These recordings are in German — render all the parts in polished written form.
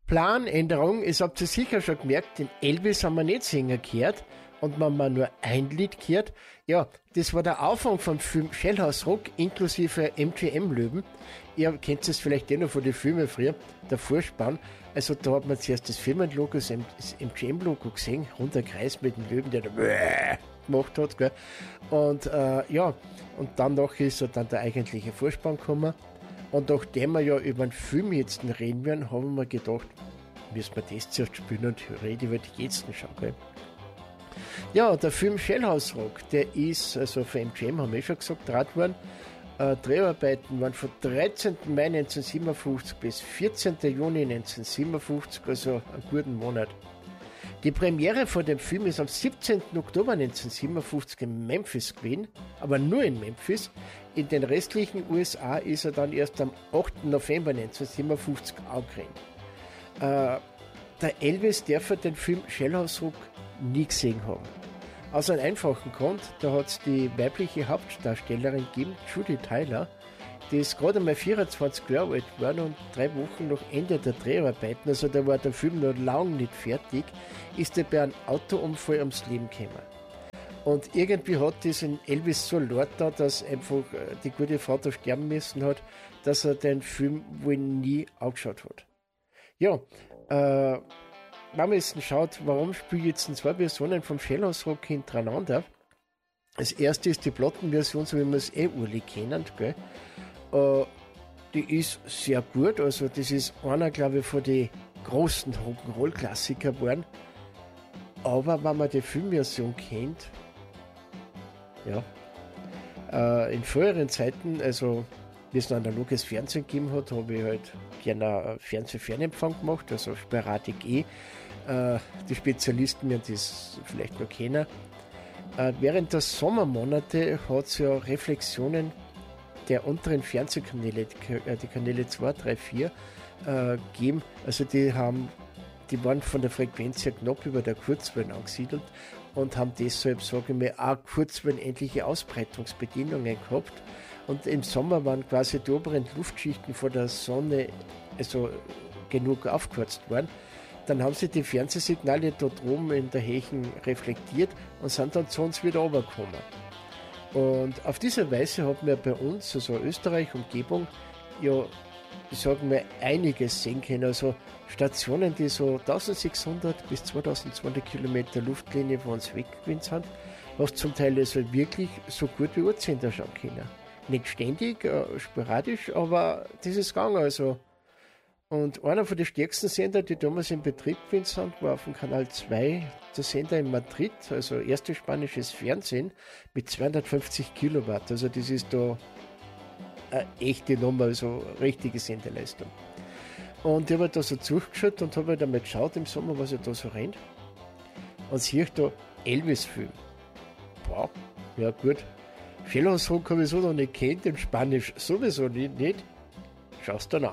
Planänderung, es habt ihr sicher schon gemerkt, den Elvis haben wir nicht singen gehört und wenn man nur ein Lied gehört, ja, das war der Anfang vom Film Shellhouse Rock inklusive MGM-Löwen. Ihr kennt es vielleicht noch von den Filmen früher, der Vorspann. Also da hat man zuerst das Firmenlogo, das MGM-Logo gesehen, runder Kreis mit dem Löwen, der da gemacht hat. Gell? Und ja, und dann noch ist dann der eigentliche Vorspann gekommen. Und nachdem wir ja über den Film jetzt reden werden, haben wir gedacht, müssen wir das zuerst spielen und reden über die jetzt schon. Gell? Ja, der Film Shellhouse Rock, der ist, also von MGM haben wir schon gesagt, gedreht worden. Dreharbeiten waren von 13. Mai 1957 bis 14. Juni 1957, also einen guten Monat. Die Premiere von dem Film ist am 17. Oktober 1957 in Memphis gewesen, aber nur in Memphis. In den restlichen USA ist er dann erst am 8. November 1957 angerannt. Der Elvis darf den Film Shellhouse Rock nie gesehen haben. Aus einem einfachen Grund, da hat es die weibliche Hauptdarstellerin gegeben, Judy Tyler, die ist gerade einmal 24 Jahre alt geworden und 3 Wochen nach Ende der Dreharbeiten, also da war der Film noch lange nicht fertig, ist er bei einem Autounfall ums Leben gekommen. Und irgendwie hat das in Elvis so laut da, dass einfach die gute Frau da sterben müssen hat, dass er den Film wohl nie angeschaut hat. Ja, wenn man jetzt schaut, warum spiele ich jetzt 2 Versionen vom Shellhouse Rock hintereinander? Das erste ist die Plattenversion, so wie wir es alle kennen, gell? Die ist sehr gut, also das ist einer, glaube ich, von den großen Rock'n'Roll-Klassiker geworden. Aber wenn man die Filmversion kennt, ja, in früheren Zeiten, also wie es noch analoges Fernsehen gegeben hat, habe ich halt gerne Fernseh-Fernempfang gemacht, also Sporadik die Spezialisten werden das vielleicht noch kennen. Während der Sommermonate hat es ja Reflexionen der unteren Fernsehkanäle, die Kanäle 2, 3, 4 gegeben. Also die waren von der Frequenz her knapp über der Kurzwellen angesiedelt und haben deshalb, sage ich mal, auch kurzwellenähnliche Ausbreitungsbedingungen gehabt. Und im Sommer waren quasi die oberen Luftschichten von der Sonne also genug aufgekürzt worden. Dann haben sie die Fernsehsignale dort oben in der Hechen reflektiert und sind dann zu uns wieder runtergekommen. Und auf diese Weise haben wir bei uns, also Österreich, Umgebung, ja, ich sage mal, einiges sehen können. Also Stationen, die so 1600 bis 2200 Kilometer Luftlinie von uns weg gewesen sind, was zum Teil also wirklich so gut wie Uhrzeiger schauen können. Nicht ständig, sporadisch, aber das ist gegangen. Also. Und einer von den stärksten Sender, die damals in Betrieb gewesen sind, war auf dem Kanal 2 der Sender in Madrid, also erstes spanisches Fernsehen mit 250 Kilowatt. Also das ist da eine echte Nummer, also richtige Sendeleistung. Und ich habe da so zugeschaut und habe dann mal geschaut im Sommer, was er da so rennt. Und sehe ich da Elvis-Film. Boah, ja gut. Shellhouse Rock habe ich so noch nicht kennt, in Spanisch sowieso nicht. Schaust du nach.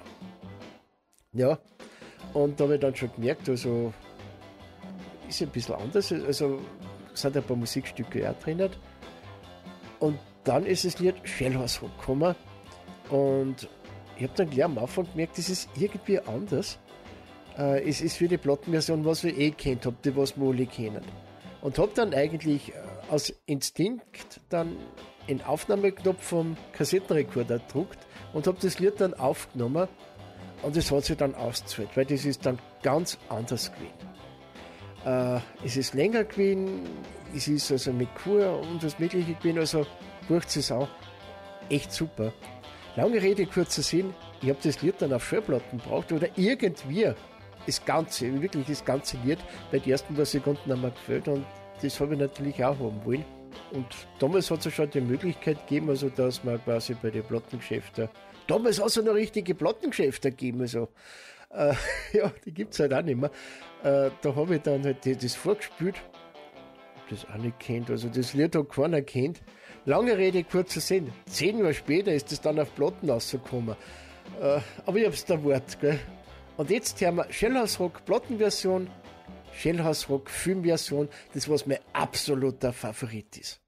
Ja, und da habe ich dann schon gemerkt, also ist ein bisschen anders, also sind ein paar Musikstücke auch drin. Und dann ist das Lied Shellhouse Rock gekommen und ich habe dann gleich am Anfang gemerkt, das ist irgendwie anders. Es ist für die Plattenversion, was ich kennt habe, die was wir alle kennen. Und habe dann eigentlich aus Instinkt dann den Aufnahmeknopf vom Kassettenrekorder gedruckt und habe das Lied dann aufgenommen. Und es hat sich dann ausgezahlt, weil das ist dann ganz anders gewesen. Es ist länger gewesen, es ist also mit Chor und das Mögliche gewesen, also bucht es auch echt super. Lange Rede, kurzer Sinn, ich habe das Lied dann auf Schallplatten gebraucht oder irgendwie das ganze Lied, bei den ersten paar Sekunden haben mir gefällt und das habe ich natürlich auch haben wollen. Und damals hat es ja schon die Möglichkeit gegeben, also dass man quasi bei den Plattengeschäften, damals hat es ja noch richtige Plattengeschäfte gegeben, also ja, die gibt es halt auch nicht mehr. Da habe ich dann halt das vorgespielt, das auch nicht kennt, also das Lied hat keiner kennt. Lange Rede, kurzer Sinn, 10 Jahre später ist es dann auf Platten rausgekommen. Aber ich hab's da Wort, gell. Und jetzt haben wir Shellhouse Rock Plattenversion, Shellhouse Rock Filmversion, das was mein absoluter Favorit ist.